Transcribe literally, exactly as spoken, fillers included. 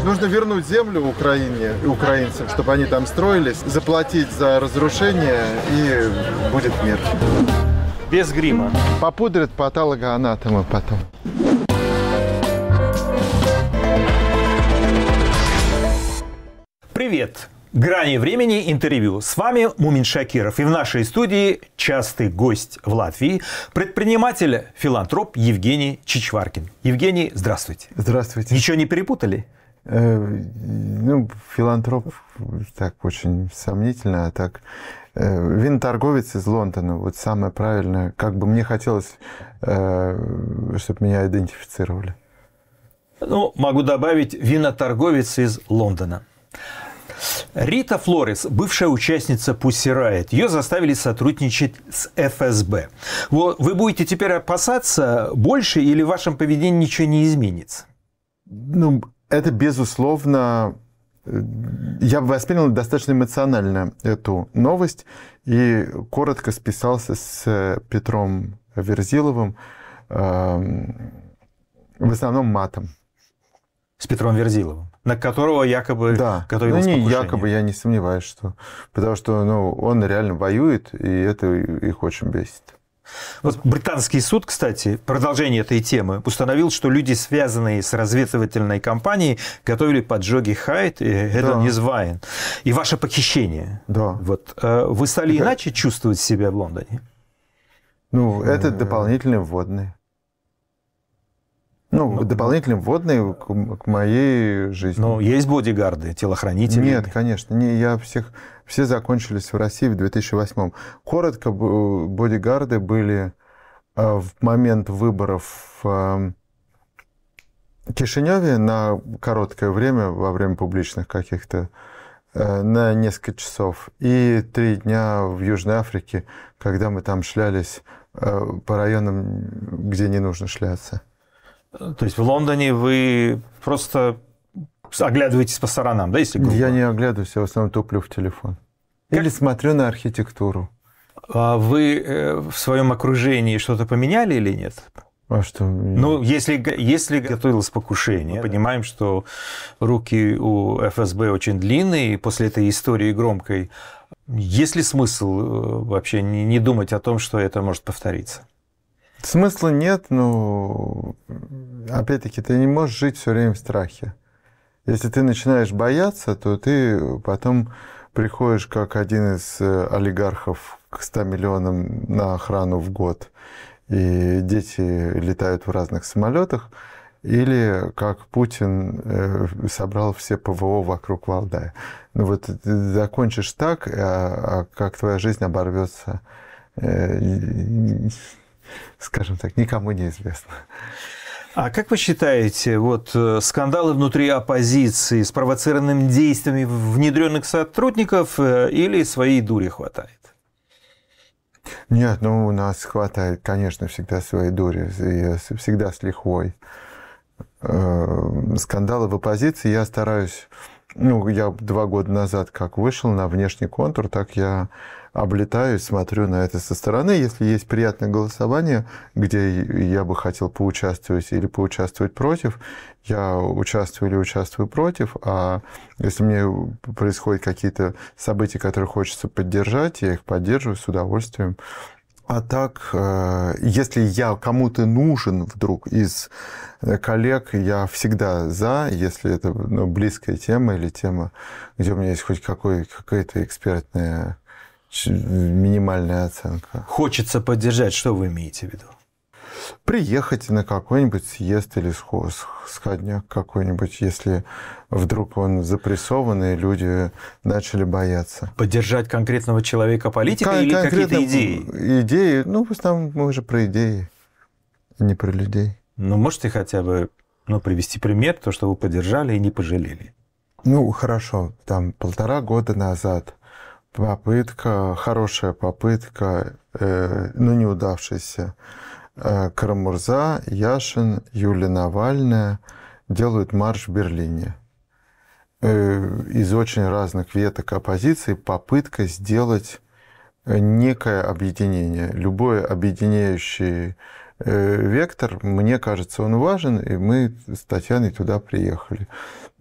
Нужно вернуть землю Украине, украинцам, чтобы они там строились, заплатить за разрушение, и будет мир. Без грима. Попудрят патологоанатомы потом. Привет! «Грани времени» интервью. С вами Мумин Шакиров. И в нашей студии частый гость в Латвии, предприниматель-филантроп Евгений Чичваркин. Евгений, здравствуйте. Здравствуйте. Ничего не перепутали? Э, ну, филантроп так очень сомнительно, а так... Э, виноторговец из Лондона. Вот самое правильное. Как бы мне хотелось, э, чтобы меня идентифицировали. Ну, могу добавить, виноторговец из Лондона. Рита Флорес, бывшая участница Pussy Riot, ее заставили сотрудничать с эф эс бэ. Вот вы будете теперь опасаться больше или в вашем поведении ничего не изменится? Ну, это безусловно... Я воспринял достаточно эмоционально эту новость и коротко списался с Петром Верзиловым, э, в основном матом. С Петром Верзиловым, на которого якобы да. готовилось ну, не покушение. якобы, я не сомневаюсь, что... Потому что ну, он реально воюет, и это их очень бесит. Вот британский суд, кстати, продолжение этой темы, установил, что люди, связанные с разведывательной кампанией, готовили поджоги Хайд и Hedon's Wine. И ваше похищение. Да. Вот. Вы стали да. иначе чувствовать себя в Лондоне? Ну, это дополнительные вводные. Ну, ну, дополнительные вводные к, к моей жизни. Но есть бодигарды, телохранители? Нет, конечно. Не, я всех, все закончились в России в две тысячи восьмом. Коротко, бодигарды были в момент выборов в Кишиневе на короткое время, во время публичных каких-то, на несколько часов. И три дня в Южной Африке, когда мы там шлялись по районам, где не нужно шляться. То есть в Лондоне вы просто оглядываетесь по сторонам, да, если грубо? Я не оглядываюсь, я в основном туплю в телефон. Как? Или смотрю на архитектуру. А вы в своем окружении что-то поменяли или нет? А что? Ну, если, если готовилось покушение, мы понимаем, что руки у эф эс бэ очень длинные, и после этой истории громкой, есть ли смысл вообще не думать о том, что это может повториться? Смысла нет, но опять-таки ты не можешь жить все время в страхе. Если ты начинаешь бояться, то ты потом приходишь как один из олигархов к ста миллионам на охрану в год, и дети летают в разных самолетах, или как Путин собрал все пэ вэ о вокруг Валдая. Ну вот ты закончишь так, а как твоя жизнь оборвется, скажем так, никому не известно. А как вы считаете, вот скандалы внутри оппозиции спровоцированными действиями внедренных сотрудников или своей дури хватает? Нет, ну у нас хватает, конечно, всегда своей дури, всегда с лихвой. Скандалы в оппозиции я стараюсь... Ну, я два года назад как вышел на внешний контур, так я облетаю, смотрю на это со стороны. Если есть приятное голосование, где я бы хотел поучаствовать или поучаствовать против, я участвую или участвую против. А если мне происходят какие-то события, которые хочется поддержать, я их поддерживаю с удовольствием. А так, если я кому-то нужен вдруг из коллег, я всегда за, если это ну, близкая тема или тема, где у меня есть хоть какой, какая-то экспертная минимальная оценка. Хочется поддержать, что вы имеете в виду? Приехать на какой-нибудь съезд или сходняк какой-нибудь, если вдруг он запрессован, и люди начали бояться. Поддержать конкретного человека, политика Кон- или какие-то идеи? Идеи, ну, в основном мы же про идеи, не про людей. Ну, можете хотя бы ну, привести пример, то, что вы поддержали и не пожалели? Ну, хорошо, там полтора года назад попытка, хорошая попытка, э, но неудавшаяся. Карамурза, Яшин, Юлия Навальная делают марш в Берлине. Из очень разных веток оппозиции попытка сделать некое объединение. Любой объединяющий вектор, мне кажется, он важен, и мы с Татьяной туда приехали.